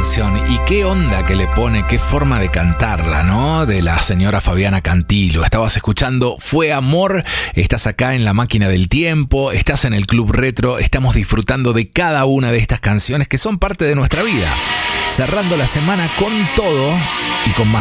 canción y qué onda que le pone, qué forma de cantarla, ¿no? De la señora Fabiana Cantilo. Estabas escuchando Fue Amor, estás acá en La Máquina del Tiempo, estás en el Club Retro, estamos disfrutando de cada una de estas canciones que son parte de nuestra vida. Cerrando la semana con todo y con más